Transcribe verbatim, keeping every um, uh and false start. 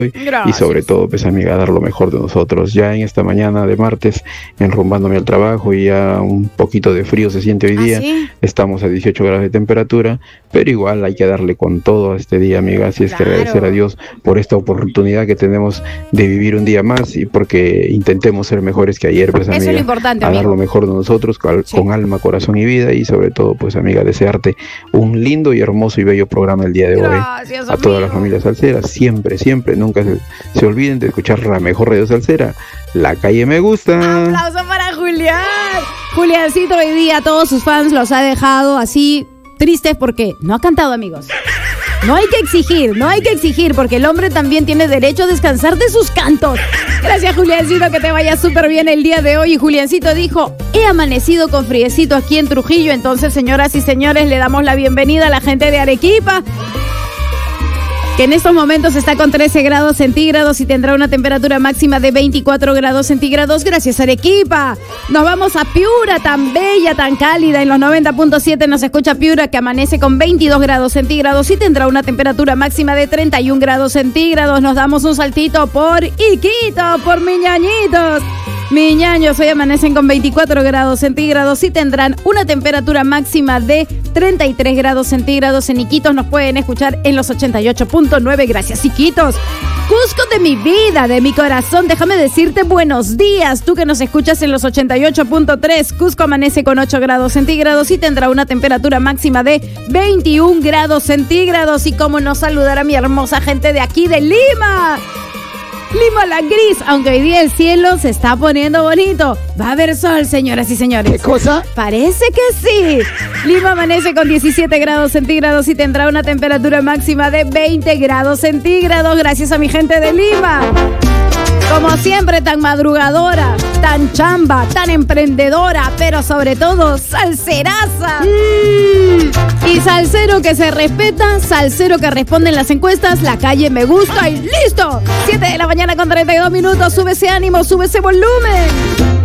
Gracias. Y sobre todo, pues amiga, dar lo mejor de nosotros. Ya en esta mañana de martes, enrumbándome al trabajo y ya un poquito de frío se siente hoy día. ¿Ah, sí? Estamos a dieciocho grados de temperatura, pero igual hay que darle con todo a este día, amiga. Así es que Claro. agradecer a Dios por esta oportunidad que tenemos de vivir un día más y porque intentemos ser mejores que ayer, pues Eso amiga. es lo importante, a dar amigo. lo mejor de nosotros con, Sí. con alma, corazón y vida, y sobre todo, pues amiga, desearte un lindo y hermoso y bello programa el día de hoy. Gracias, A toda la amigo. familia salsera, siempre, siempre, nunca se, se olviden de escuchar la mejor radio salsera, La Calle Me Gusta. Aplauso para Julián. Juliancito hoy día a todos sus fans los ha dejado así tristes porque no ha cantado, amigos. No hay que exigir, no hay que exigir, porque el hombre también tiene derecho a descansar de sus cantos. Gracias, Juliancito, que te vaya súper bien el día de hoy. Y Juliancito dijo, he amanecido con friecito aquí en Trujillo. Entonces, señoras y señores, le damos la bienvenida a la gente de Arequipa, que en estos momentos está con trece grados centígrados y tendrá una temperatura máxima de veinticuatro grados centígrados. Gracias, Arequipa. Nos vamos a Piura, tan bella, tan cálida. En los noventa punto siete nos escucha Piura, que amanece con veintidós grados centígrados y tendrá una temperatura máxima de treinta y un grados centígrados. Nos damos un saltito por Iquito, por Miñañitos. Miñaños hoy amanecen con veinticuatro grados centígrados y tendrán una temperatura máxima de treinta y tres grados centígrados. En Iquitos nos pueden escuchar en los ochenta y ocho punto nueve. Gracias, Iquitos. Cusco de mi vida, de mi corazón, déjame decirte buenos días. Tú que nos escuchas en los ochenta y ocho punto tres. Cusco amanece con ocho grados centígrados y tendrá una temperatura máxima de veintiún grados centígrados. Y cómo no saludar a mi hermosa gente de aquí de Lima. Lima la gris, aunque hoy día el cielo se está poniendo bonito. Va a haber sol, señoras y señores. ¿Qué cosa? Parece que sí. Lima amanece con diecisiete grados centígrados y tendrá una temperatura máxima de veinte grados centígrados. Gracias a mi gente de Lima. Como siempre, tan madrugadora, tan chamba, tan emprendedora, pero sobre todo salseraza. Mm. Y salsero que se respeta, salsero que responde en las encuestas, La Calle Me Gusta y ¡listo! siete de la mañana con treinta y dos minutos. Sube ese ánimo, sube ese volumen.